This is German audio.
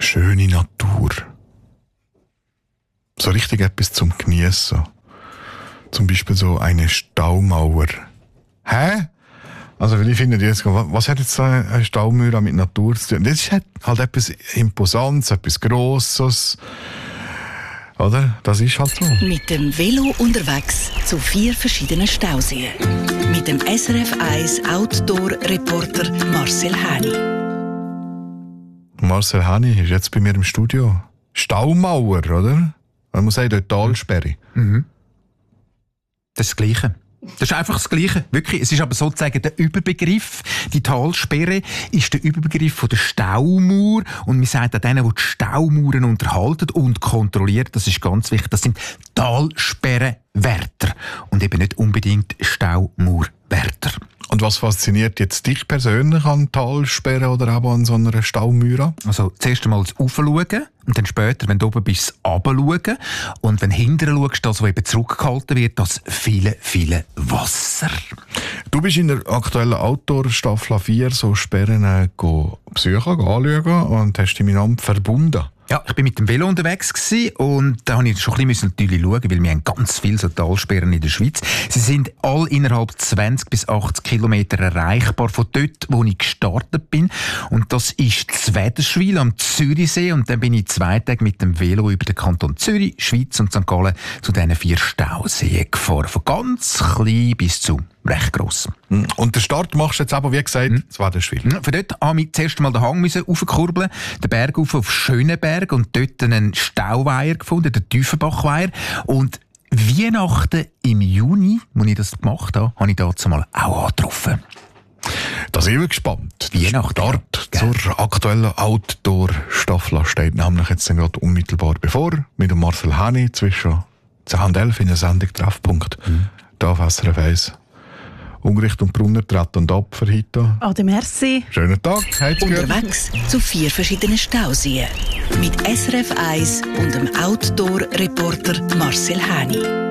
schöne Natur. So richtig etwas zum Geniessen. Zum Beispiel so eine Staumauer. Hä? Also, weil ich finde, was hat jetzt eine Staumauer mit Natur zu tun? Das ist halt etwas Imposantes, etwas Grosses. Oder? Das ist halt so. Mit dem Velo unterwegs zu 4 verschiedenen Stauseen. Mit dem SRF 1 Outdoor-Reporter Marcel Häni. Marcel Häni ist jetzt bei mir im Studio. Staumauer, oder? Man muss sagen, dort Talsperre. Mhm. Das ist das Gleiche. Das ist einfach das Gleiche. Wirklich. Es ist aber sozusagen der Überbegriff. Die Talsperre ist der Überbegriff von der Staumauer. Und wir sagen auch denen, die die Staumauern unterhalten und kontrollieren, das ist ganz wichtig, das sind Talsperrenwärter und eben nicht unbedingt Staumauerwärter. Und was fasziniert jetzt dich persönlich an Talsperren oder auch an so einer Staumauer? Also zuerst einmal das Raufschauen und dann später, wenn du oben bist, das Runterschauen. Und wenn du hinterher schaust, das, was eben zurückgehalten wird, das viele, viele Wasser. Du bist in der aktuellen Outdoor-Staffel 4 so Sperren besuchen, anschauen und hast dich miteinander verbunden. Ja, ich bin mit dem Velo unterwegs gewesen und da habe ich schon ein bisschen natürlich schauen, weil wir haben ganz viele so Talsperren in der Schweiz. Sie sind alle innerhalb 20 bis 80 Kilometer erreichbar von dort, wo ich gestartet bin. Und das ist Zwederschwil am Zürichsee und dann bin ich 2 Tage mit dem Velo über den Kanton Zürich, Schweiz und St. Gallen zu diesen 4 Stauseen gefahren. Von ganz klein bis zu recht gross. Und den Start machst du jetzt aber, wie gesagt, Zwederschwil. Von dort musste ich zuerst einmal den Hang raufkurbeln, den Berg auf Schöneberg und dort einen Stauweiher gefunden, den Tiefenbachweiher. Und Weihnachten im Juni, als ich das gemacht habe, habe ich dazu mal auch angetroffen. Da sind wir gespannt. Weihnachten. Der Start zur aktuellen Outdoor-Staffel steht nämlich jetzt gerade unmittelbar bevor, mit dem Marcel Häni zwischen 10 und 11 in der Sendung Treffpunkt. Da auf SRF 1. Ungericht und Brunner treten ab für heute. Ade, merci. Schönen Tag. Unterwegs zu 4 verschiedenen Stauseen. Mit SRF 1 und dem Outdoor-Reporter Marcel Häni.